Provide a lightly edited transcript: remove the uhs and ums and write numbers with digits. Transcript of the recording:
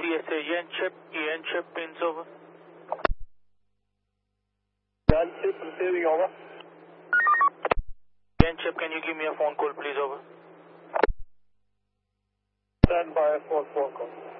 ESA, Ian Chip, pins over. Ian Chip receiving over. Ian Chip, can you give me a phone call please over? Stand by for phone call.